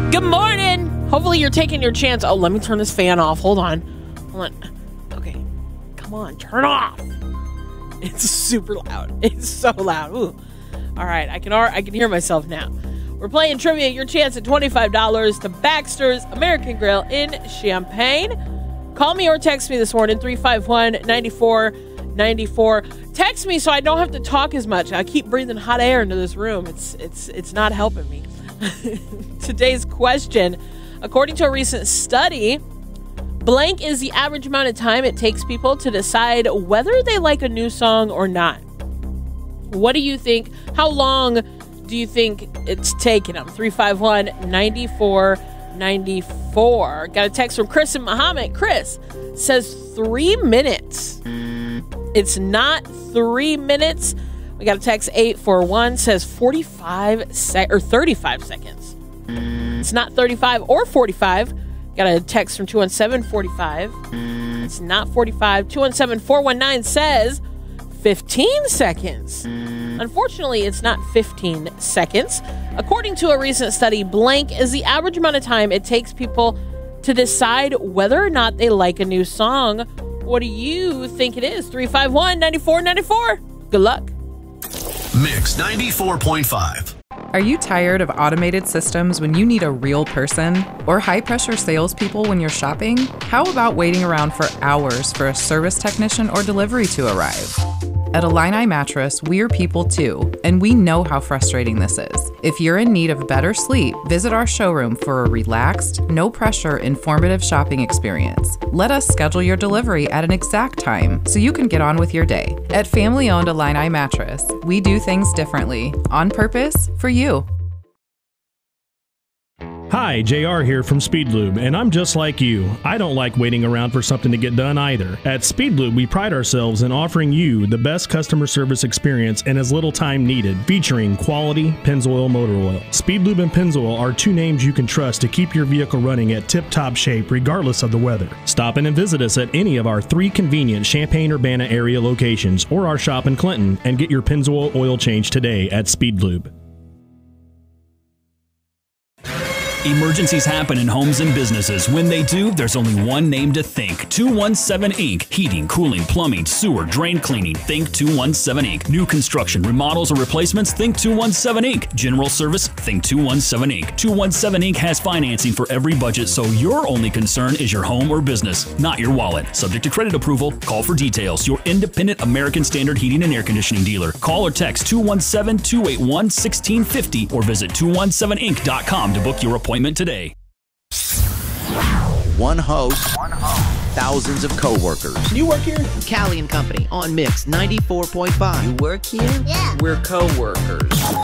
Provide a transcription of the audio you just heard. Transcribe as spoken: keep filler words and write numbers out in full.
Good morning. Hopefully you're taking your chance. Oh, let me turn this fan off. Hold on. Hold on. Okay. Come on, turn off. It's super loud. It's so loud. Ooh. All right, I can I can hear myself now. We're playing trivia. Your chance at twenty-five dollars to Baxter's American Grill in Champaign. Call me or text me this morning, three five one, nine four nine four. Text me so I don't have to talk as much. I keep breathing hot air into this room. It's it's it's not helping me. Today's question, according to a recent study, blank is the average amount of time it takes people to decide whether they like a new song or not. What do you think? How long do you think it's taking them? three five one, nine four nine four. Got a text from Chris and Muhammad. Chris says three minutes. It's not three minutes. We got a text eight four one says forty-five sec or thirty-five seconds. It's not thirty-five or forty-five. Got a text from two one seven forty-five. It's not forty-five. two one seven four one nine says fifteen seconds. Unfortunately, it's not fifteen seconds. According to a recent study, blank is the average amount of time it takes people to decide whether or not they like a new song. What do you think it is? three five one, nine four nine four. Good luck. Mix ninety-four point five. Are you tired of automated systems when you need a real person? Or high-pressure salespeople when you're shopping? How about waiting around for hours for a service technician or delivery to arrive? At Illini Mattress, we're people too, and we know how frustrating this is. If you're in need of better sleep, visit our showroom for a relaxed, no-pressure, informative shopping experience. Let us schedule your delivery at an exact time so you can get on with your day. At family-owned Illini Mattress, we do things differently, on purpose, for you. Hi, J R here from Speedlube, and I'm just like you. I don't like waiting around for something to get done either. At Speedlube, we pride ourselves in offering you the best customer service experience in as little time needed, featuring quality Pennzoil motor oil. Speedlube and Pennzoil are two names you can trust to keep your vehicle running at tip-top shape regardless of the weather. Stop in and visit us at any of our three convenient Champaign-Urbana area locations or our shop in Clinton and get your Pennzoil oil change today at Speedlube. Emergencies happen in homes and businesses. When they do, there's only one name to think. two one seven Incorporated. Heating, cooling, plumbing, sewer, drain cleaning. Think two one seven Incorporated. New construction, remodels, or replacements? Think two one seven Incorporated. General service? Think two one seven Incorporated. two one seven Incorporated has financing for every budget, so your only concern is your home or business, not your wallet. Subject to credit approval. Call for details. Your independent American Standard Heating and Air Conditioning dealer. Call or text two one seven, two eight one, one six five zero or visit two one seven inc dot com to book your appointment today. One host, One host, thousands of co-workers. You work here? Callie and Company on Mix ninety-four point five. You work here? Yeah. We're co-workers.